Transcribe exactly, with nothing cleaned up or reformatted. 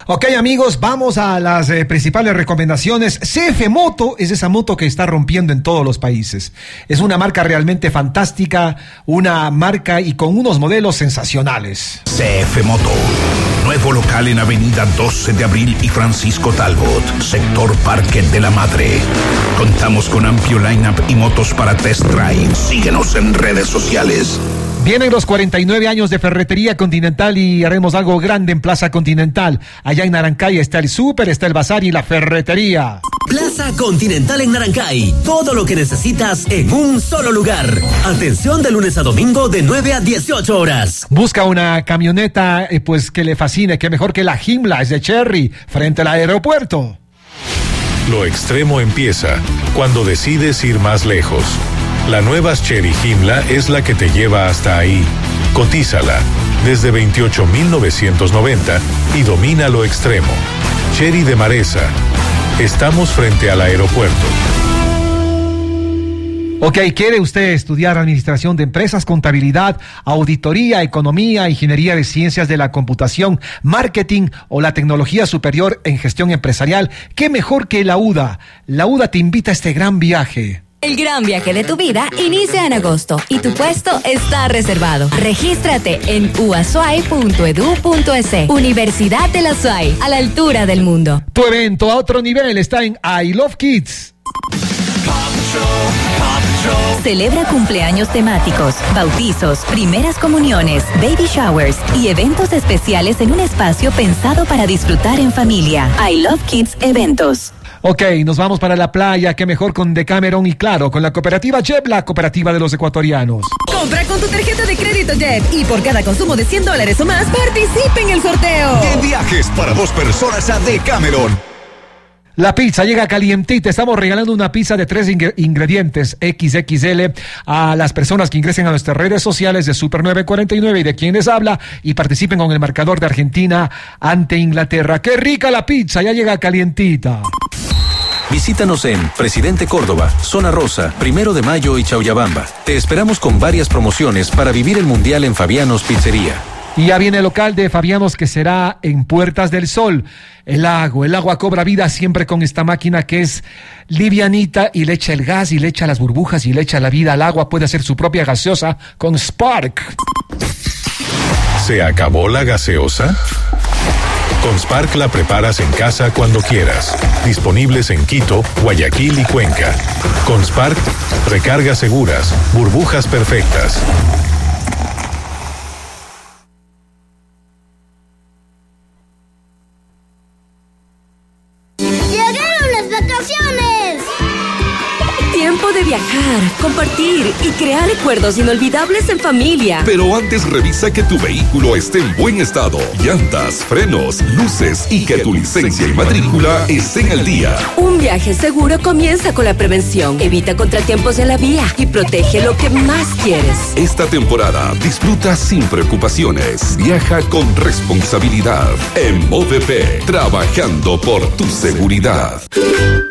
Ok, amigos, vamos a las eh, principales recomendaciones. C F Moto es esa moto que está rompiendo en todos los países. Es una marca realmente fantástica, una marca y con unos modelos sensacionales. C F Moto, nuevo local en Avenida doce de abril y Francisco Talbot, sector Parque de la Madre. Contamos con amplio line-up y motos para test drive. Síguenos en redes sociales. Vienen los cuarenta y nueve años de Ferretería Continental y haremos algo grande en Plaza Continental. Allá en Narancay está el súper, está el bazar y la ferretería. Plaza Continental en Narancay. Todo lo que necesitas en un solo lugar. Atención de lunes a domingo de nueve a dieciocho horas. Busca una camioneta eh, pues que le fascine, que mejor que la Himla, es de Cherry, frente al aeropuerto. Lo extremo empieza cuando decides ir más lejos. La nueva Chery Himla es la que te lleva hasta ahí. Cotízala desde veintiocho mil novecientos noventa y domina lo extremo. Chery de Maresa. Estamos frente al aeropuerto. Ok, ¿quiere usted estudiar administración de empresas, contabilidad, auditoría, economía, ingeniería de ciencias de la computación, marketing o la tecnología superior en gestión empresarial? ¿Qué mejor que la UDA? La UDA te invita a este gran viaje. El gran viaje de tu vida inicia en agosto y tu puesto está reservado. Regístrate en u a s u a i punto e d u punto e s. Universidad de la S U A I, a la altura del mundo. Tu evento a otro nivel está en I Love Kids. Celebra cumpleaños temáticos, bautizos, primeras comuniones, baby showers y eventos especiales en un espacio pensado para disfrutar en familia. I Love Kids Eventos. Ok, nos vamos para la playa, qué mejor con Decameron y claro, con la cooperativa J E P, la cooperativa de los ecuatorianos. Compra con tu tarjeta de crédito J E P y por cada consumo de cien dólares o más, participe en el sorteo. De viajes para dos personas a Decameron. La pizza llega calientita. Estamos regalando una pizza de tres ing- ingredientes equis equis ele a las personas que ingresen a nuestras redes sociales de Super nueve cuarenta y nueve y de quien les habla y participen con el marcador de Argentina ante Inglaterra. ¡Qué rica la pizza! Ya llega calientita. Visítanos en Presidente Córdoba, Zona Rosa, Primero de Mayo y Chauyabamba. Te esperamos con varias promociones para vivir el Mundial en Fabianos Pizzería. Y ya viene el local de Fabianos que será en Puertas del Sol. El agua, el agua cobra vida siempre con esta máquina que es livianita y le echa el gas y le echa las burbujas y le echa la vida al agua. Puede hacer su propia gaseosa con Spark. ¿Se acabó la gaseosa? Con Spark la preparas en casa cuando quieras. Disponibles en Quito, Guayaquil y Cuenca. Con Spark, recargas seguras, burbujas perfectas. Tiempo de viajar, compartir y crear recuerdos inolvidables en familia. Pero antes revisa que tu vehículo esté en buen estado. Llantas, frenos, luces y que tu licencia y matrícula estén al día. Un viaje seguro comienza con la prevención. Evita contratiempos en la vía y protege lo que más quieres. Esta temporada disfruta sin preocupaciones. Viaja con responsabilidad. En M O V E P, trabajando por tu seguridad.